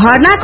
भर्ना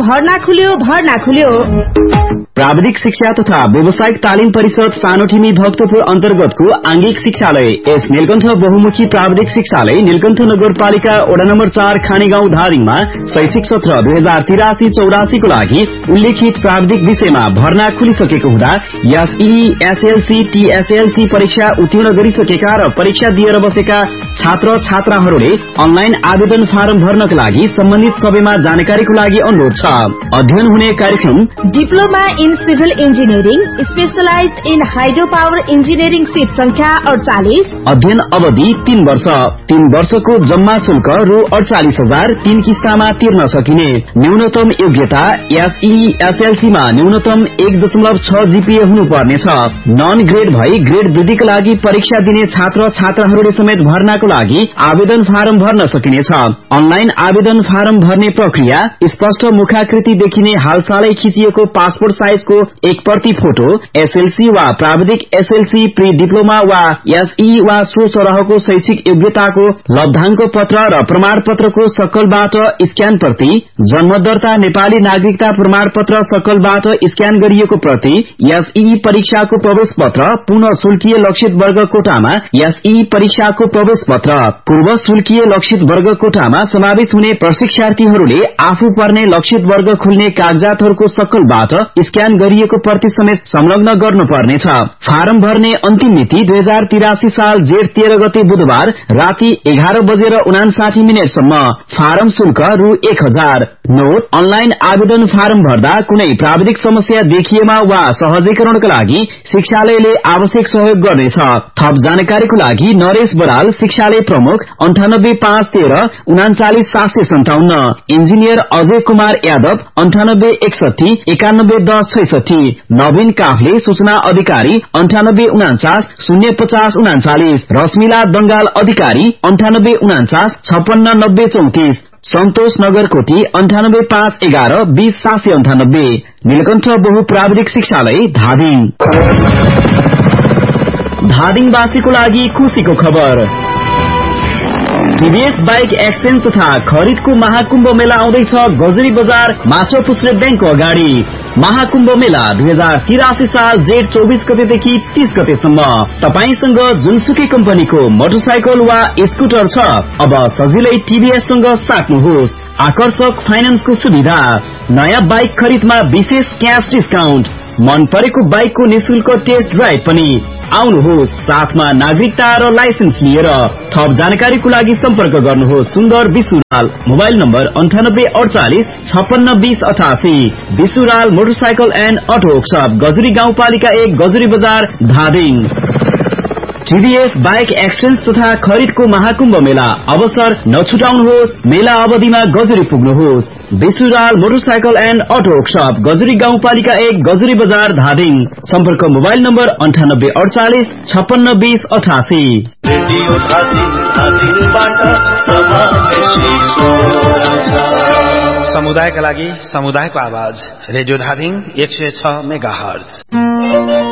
खुल्यो। प्राविधिक शिक्षा तथा व्यावसायिक तालिम परिषद सानोठिमी भक्तपुर अन्तर्गतको आंगिक शिक्षालय एस नीलकण्ठ बहुमुखी प्राविधिक शिक्षालय नीलकण्ठ नगरपालिका वडा नम्बर 4 खानेगाउँ धादिङमा शैक्षिक सत्र 2083-84 को लागि उल्लेखित प्राविधिक विषयमा भर्ना खुलिसकेको हुँदा एसई, एसएलसी, टीएसएलसी परीक्षा उत्तीर्ण गरिसकेका र परीक्षा दिएर बसेका छात्र छात्राहरूले अनलाइन आवेदन फारम भर्नका लागि सम्बन्धित सबैमा जानकारीको लागि अनुरोध छ। अध्ययन हुने कार्यक्रम diploma in civil engineering, specialised in hydro power engineering, seat संख्या 48। अध्ययन अवधि 3 वर्ष। 3 वर्षको जम्मा शुल्क रु 48,000 3 किस्तामा तिर्न सकिने। न्यूनतम योग्यता एसई, एसएलसी मा न्यूनतम 1.6 जीपीए हुनुपर्नेछ। नन ग्रेड भई ग्रेड वृद्धिका लागि परीक्षा दिने छात्र छात्राहरूले समेत भर्नाको लागि आवेदन फारम भर्न सकिनेछ। अनलाइन आवेदन फारम भर्ने प्रक्रिया स्पष्ट मुखाकृति देखिने हालसालै खिचिएको पासपोर्ट साइजको 1 प्रति फोटो, एसएलसी वा प्राविधिक एसएलसी, प्री डिप्लोमा वा एसई वा सो सरहको शैक्षिक योग्यताको लब्धांक पत्र र प्रमाण पत्रको सकलबाट स्क्यान प्रति, जन्म दर्ता नेपाली नागरिकता प्रमाण पत्र सकलबाट स्क्यान गरिएको प्रति, एसई परीक्षाको प्रवेश पत्र, पुनः शुल्कीय लक्षित वर्ग कोटामा एसई परीक्षाको प्रवेश पत्र, पूर्व शुल्कीय लक्षित वर्ग कोटामा समावेश हुने प्रशिक्षार्थीहरूले आफू पर्ने लक्षित वर्ग खुल्ने कागजातहरूको सकलबाट स्क्यान गरिएको प्रति समेत संलग्न गर्नुपर्नेछ। फारम भर्ने अन्तिम मिति 2083 साल जेठ 13 गते बुधबार राति 11:59 सम्म। फारम शुल्क रु 1000। नोट: अनलाइन आवेदन फारम भर्दा कुनै प्राविधिक समस्या देखिएमा वा सहजीकरणका लागि शिक्षालयले आवश्यक सहयोग गर्नेछ। थप जानकारीको लागि नरेश बराल, शिक्षालय प्रमुख, 985113 39757। इंजिनियर अजय कुमार यादव, 9861 911066। नवीन काफले, सूचना अधिकारी, 9849 05039। रश्मिला दंगाल, अधिकारी, 9849 569034। संतोष नगरकोटी, 98511 20798। नीलकण्ठ बहु प्राविधिक शिक्षालय धादिङ। धादिङवासीको लागि खुशीको खबर। टीभीएस बाइक एक्सचेन्ज तथा खरिदको महाकुम्भ मेला आउँदैछ गजरी बजार माछापुच्छ्रे बैंकको अगाडि। महाकुम्भ मेला 2083 साल जेठ 24 गतेदेखि 30 गतेसम्म। तपाईसँग जुनसुकै कम्पनीको मोटरसाइकल वा स्कुटर छ, अब सजिलै टीभीएस सँग साट्नुहोस्। आकर्षक फाइनान्सको सुविधा, नयाँ बाइक खरिदमा विशेष क्याश डिस्काउन्ट, मन परेको बाइकको निशुल्क टेस्ट ड्राइभ पनि। आउनुहोस्, साथमा नागरिकता र लाइसेन्स लिएर। थप जानकारीको लागि सम्पर्क गर्नुहोस् सुन्दर विशुराल, mobile number 9848 5620 88। विशुराल motorcycle and auto workshop, Gajuri गाउँपालिका 1, गजुरी बजार, धादिङ। टीभीएस बाइक एक्सचेन्ज तथा खरिदको महाकुम्भ मेला अवसर नछुटाउनुहोस्। मेला अवधिमा Gajuri पुग्नुहोस्। विशुराल motorcycle and auto workshop, Gajuri गाउँपालिका 1, गजुरी बजार, धादिङ। सम्पर्क मोबाइल नम्बर 9848 5620 88। समुदायका लागि समुदायको आवाज, रेडियो धादिङ 106 मेगाहर्ज।